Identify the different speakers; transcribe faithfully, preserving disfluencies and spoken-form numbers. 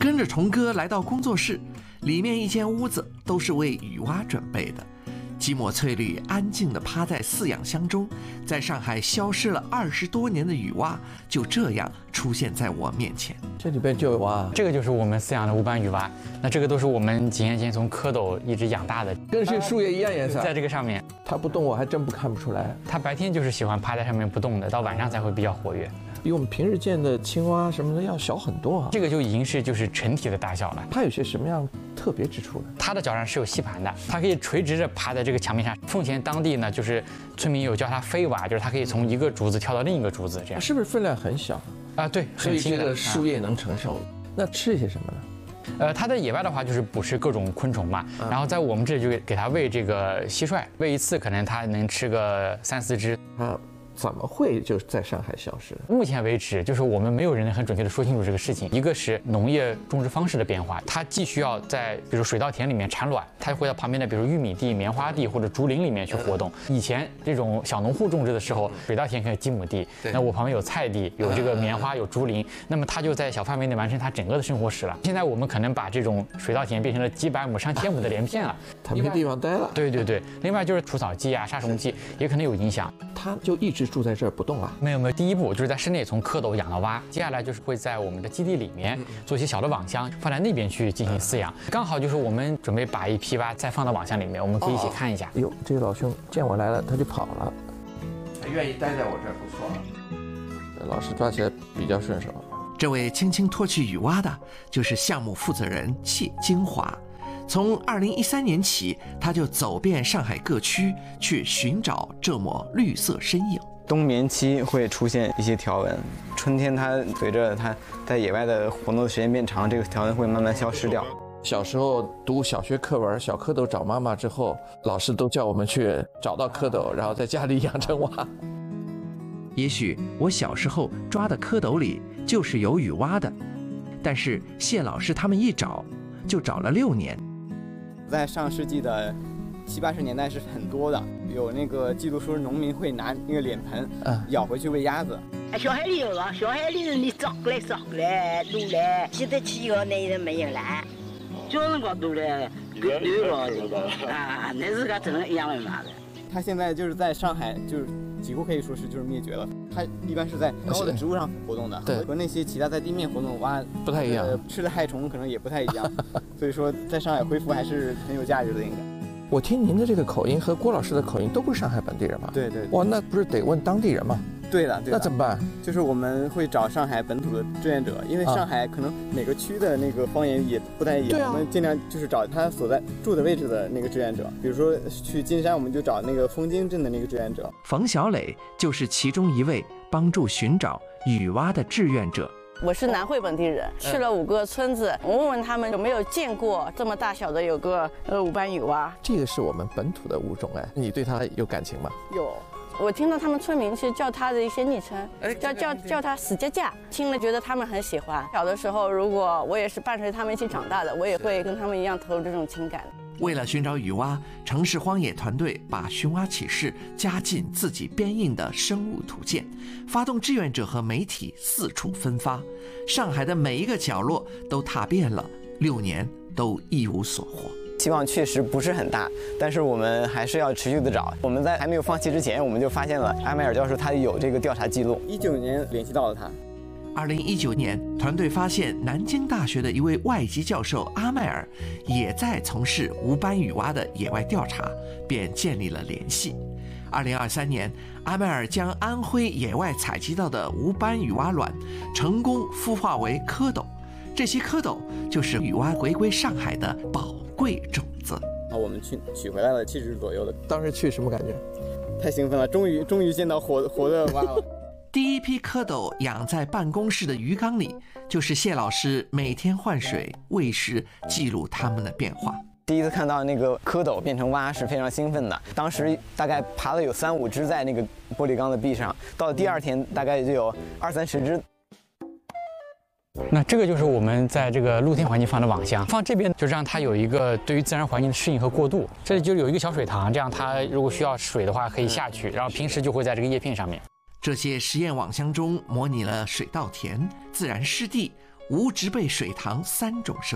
Speaker 1: 跟着虫哥来到工作室，里面一间屋子都是为雨蛙准备的。几抹翠绿安静地趴在饲养箱中，在上海消失了二十多年的雨蛙就这样出现在我面前。
Speaker 2: 这里边就有蛙，
Speaker 3: 这个就是我们饲养的无斑雨蛙。那这个都是我们几年前从蝌蚪一直养大的，
Speaker 2: 跟这树叶一样颜色。
Speaker 3: 在这个上面，
Speaker 2: 它不动，我还真不看不出来。
Speaker 3: 它白天就是喜欢趴在上面不动的，到晚上才会比较活跃。
Speaker 2: 比我们平时见的青蛙什么的要小很多啊。
Speaker 3: 这个就已经是就是成体的大小了。
Speaker 2: 它有些什么样特别之处呢？
Speaker 3: 它的脚上是有吸盘的，它可以垂直着趴在这个墙壁上。奉贤当地呢，就是村民有叫它飞蛙，就是它可以从一个竹子跳到另一个竹子，这样。
Speaker 2: 是不是分量很小
Speaker 3: 啊？对，
Speaker 2: 所以这个树叶能承受。那吃些什么呢？
Speaker 3: 呃，它在野外的话就是捕食各种昆虫嘛，然后在我们这里就给它喂这个蟋蟀，喂一次可能它能吃个三四只。
Speaker 2: 啊。怎么会就在上海消失？
Speaker 3: 目前为止，就是我们没有人能很准确的说清楚这个事情。一个是农业种植方式的变化，它既需要在比如水稻田里面产卵，它会到旁边的比如玉米地、棉花地或者竹林里面去活动。以前这种小农户种植的时候，水稻田可能几亩地，那我旁边有菜地，有这个棉花，有竹林，那么它就在小范围内完成它整个的生活史了。现在我们可能把这种水稻田变成了几百亩、上千亩的连片了，
Speaker 2: 它没地方待了。
Speaker 3: 对对对，另外就是除草剂啊、杀虫剂也可能有影响。
Speaker 2: 它就一直住在这儿不动啊？
Speaker 3: 没有没有，第一步就是在室内从蝌蚪养到蛙，接下来就是会在我们的基地里面做一些小的网箱，放在那边去进行饲养。刚好就是我们准备把一批蛙再放到网箱里面，我们可以一起看一下。
Speaker 2: 哟，这个老兄见我来了，他就跑了。他愿意待在我这儿，不错了。老师抓起来比较顺手。
Speaker 1: 这位轻轻脱去雨蛙的，就是项目负责人谢金华。从二零一三年起，他就走遍上海各区，去寻找这抹绿色身影。
Speaker 4: 冬眠期会出现一些条纹，春天它随着它在野外的活动的时间变长，这个条纹会慢慢消失掉。
Speaker 2: 小时候读小学课文《小蝌蚪找妈妈》之后，老师都叫我们去找到蝌蚪，然后在家里养成蛙。
Speaker 1: 也许我小时候抓的蝌蚪里就是有雨蛙的，但是谢老师他们一找就找了六年。
Speaker 5: 在上世纪的七八十年代是很多的，有那个记录说农民会拿那个脸盆舀回去喂鸭子。
Speaker 6: 小海里有了，小海里你找过来找过来撸来，现在去以后那人没有了，叫人家撸来给丢了啊，那是个真的一样的嘛的。
Speaker 5: 它现在就是在上海，就是几乎可以说是就是灭绝了。它一般是在高的植物上活动的，
Speaker 2: 对，
Speaker 5: 和那些其他在地面活动的蛙
Speaker 2: 不太一样，
Speaker 5: 呃、吃的害虫可能也不太一样。所以说，在上海恢复还是很有价值的，应该。
Speaker 2: 我听您的这个口音和郭老师的口音都不是上海本地人吗？
Speaker 5: 对对。
Speaker 2: 哇，那不是得问当地人吗？
Speaker 5: 对的，对的。
Speaker 2: 那怎么办？
Speaker 5: 就是我们会找上海本土的志愿者，因为上海可能每个区的那个方言也不太一样，
Speaker 2: 啊、
Speaker 5: 我们尽量就是找他所在住的位置的那个志愿者。比如说去金山，我们就找那个枫泾镇的那个志愿者。
Speaker 1: 冯小磊就是其中一位帮助寻找雨蛙的志愿者。
Speaker 7: 我是南汇本地人，去了五个村子，我问问他们有没有见过这么大小的有个呃五斑雨蛙。
Speaker 2: 这个是我们本土的物种哎，你对它有感情吗？
Speaker 7: 有。我听到他们村民是叫他的一些昵称，叫叫叫他死架架，听了觉得他们很喜欢。小的时候，如果我也是伴随他们一起长大的，我也会跟他们一样投入这种情感。
Speaker 1: 为了寻找雨蛙，城市荒野团队把寻蛙启事加进自己编印的生物图鉴，发动志愿者和媒体四处分发，上海的每一个角落都踏遍了，六年都一无所获。
Speaker 4: 希望确实不是很大，但是我们还是要持续的找。我们在还没有放弃之前，我们就发现了阿迈尔教授他有这个调查记录。
Speaker 5: 一九年联系到了他。
Speaker 1: 二零一九年，团队发现南京大学的一位外籍教授阿迈尔也在从事无斑雨蛙的野外调查，便建立了联系。二零二三年，阿迈尔将安徽野外采集到的无斑雨蛙卵成功孵化为蝌蚪，这些蝌蚪就是雨蛙回归上海的宝贵种子。
Speaker 5: 啊，我们去取回来了七只左右的。
Speaker 2: 当时去什么感觉？
Speaker 5: 太兴奋了，终于终于见到活活的蛙了。
Speaker 1: 第一批蝌蚪养在办公室的鱼缸里，就是谢老师每天换水、喂食，记录它们的变化。
Speaker 4: 第一次看到那个蝌蚪变成蛙是非常兴奋的，当时大概爬了有三五只在那个玻璃缸的壁上，到了第二天大概就有二三十只。
Speaker 3: 那这个就是我们在这个露天环境放的网箱，放这边就让它有一个对于自然环境的适应和过渡。这里就有一个小水塘，这样它如果需要水的话可以下去，然后平时就会在这个叶片上面。
Speaker 1: 这些实验网箱中模拟了水稻田、自然湿地、 无植被水塘三种生